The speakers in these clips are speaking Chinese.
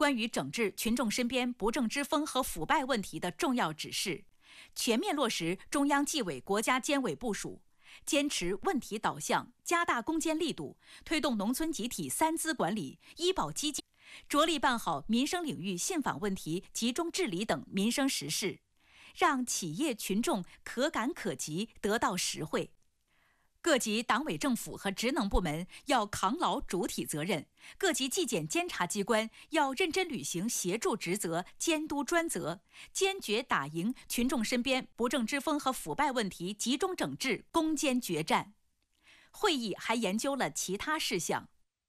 关于整治群众身边不正之风和腐败问题的重要指示，全面落实中央纪委国家监委部署，坚持问题导向，加大攻坚力度，推动农村集体三资管理、医保基金，着力办好民生领域信访问题集中治理等民生实事，让企业群众可感可及，得到实惠。各级党委政府和职能部门要扛牢主体责任，各级纪检监察机关要认真履行协助职责、监督专责，坚决打赢群众身边不正之风和腐败问题集中整治攻坚决战。会议还研究了其他事项。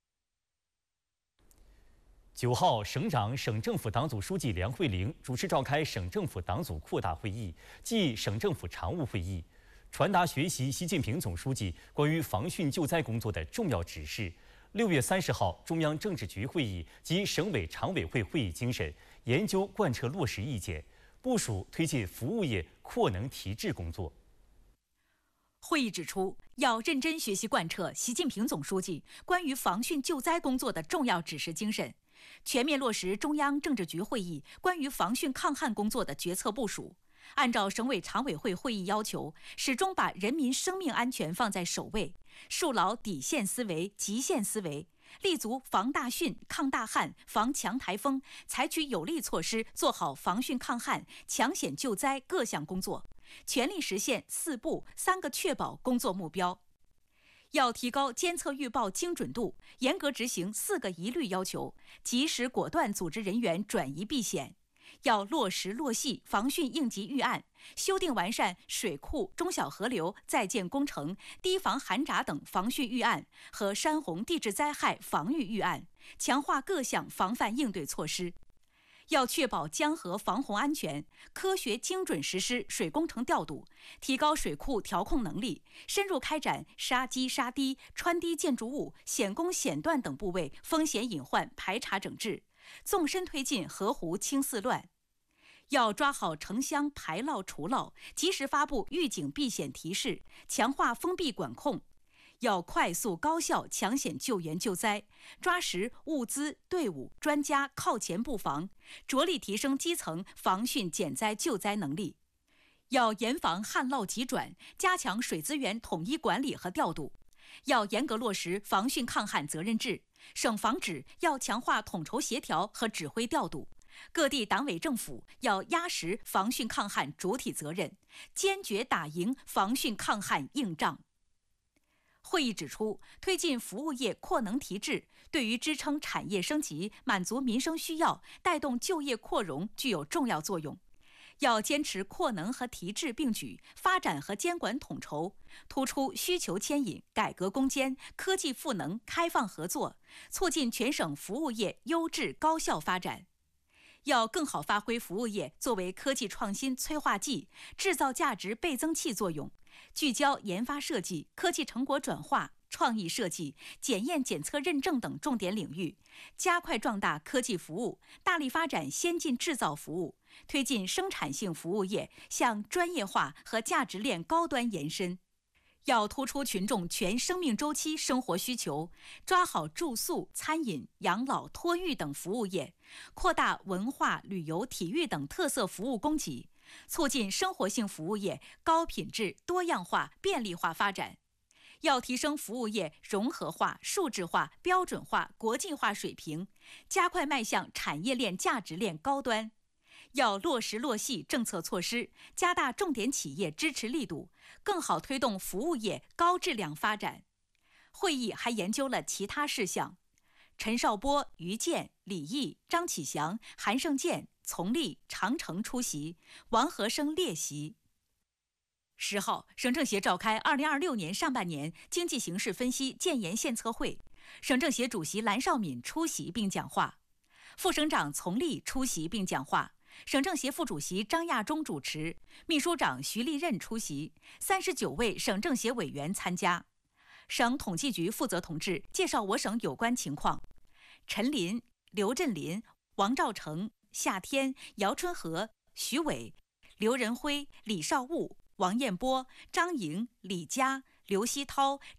9号，省长、省政府党组书记梁慧玲主持召开省政府党组扩大会议暨省政府常务会议，传达学习习近平总书记关于防汛救灾工作的重要指示。6月30号，中央政治局会议及省委常委会会议精神，研究贯彻落实意见，部署推进服务业扩能提质工作。 会议指出，要认真学习贯彻习近平总书记关于防汛救灾工作的重要指示精神，全面落实中央政治局会议关于防汛抗旱工作的决策部署，按照省委常委会会议要求，始终把人民生命安全放在首位，树牢底线思维、极限思维，立足防大汛、抗大旱、防强台风，采取有力措施，做好防汛抗旱、抢险救灾各项工作，全力实现4不3个确保工作目标。要提高监测预报精准度，严格执行4个一律要求，及时果断组织人员转移避险。要落实落细防汛应急预案，修订完善水库、中小河流在建工程、堤防涵闸等防汛预案和山洪地质灾害防御预案，强化各项防范应对措施。要确保江河防洪安全，科学精准实施水工程调度，提高水库调控能力，深入开展沙基、沙堤、穿堤建筑物、险工险段等部位风险隐患排查整治，纵深推进河湖清四乱。要抓好城乡排涝除涝，及时发布预警避险提示，强化封闭管控。要快速高效抢险救援救灾，抓实物资、队伍、专家靠前布防，着力提升基层防汛减灾救灾能力。要严防旱涝急转，加强水资源统一管理和调度。要严格落实防汛抗旱责任制，省防指要强化统筹协调和指挥调度。各地党委政府要压实防汛抗旱主体责任，坚决打赢防汛抗旱硬仗。会议指出，推进服务业扩能提质，对于支撑产业升级、满足民生需要、带动就业扩容具有重要作用。要坚持扩能和提质并举，发展和监管统筹，突出需求牵引、改革攻坚、科技赋能、开放合作，促进全省服务业优质高效发展。要更好发挥服务业作为科技创新催化剂、制造价值倍增器作用，聚焦研发设计、科技成果转化、创意设计、检验检测认证等重点领域，加快壮大科技服务，大力发展先进制造服务，推进生产性服务业向专业化和价值链高端延伸。要突出群众全生命周期生活需求，抓好住宿、餐饮、养老、托育等服务业，扩大文化、旅游、体育等特色服务供给，促进生活性服务业高品质、多样化、便利化发展。要提升服务业融合化、数字化、标准化、国际化水平，加快迈向产业链价值链高端。要落实落细政策措施，加大重点企业支持力度，更好推动服务业高质量发展。会议还研究了其他事项。陈少波、于健、李毅、张启祥、韩胜健、丛立、常成出席，王和生列席。10号，省政协召开2026年上半年经济形势分析建言献策会，省政协主席蓝绍敏出席并讲话，副省长丛立出席并讲话。省政协副主席张亚中主持，秘书长徐立任出席，39位省政协委员参加。省统计局负责同志介绍我省有关情况。陈林、刘振林、王兆成、夏天、姚春和、徐伟、刘仁辉、李少悟、王彦波、张莹、李佳、刘希涛、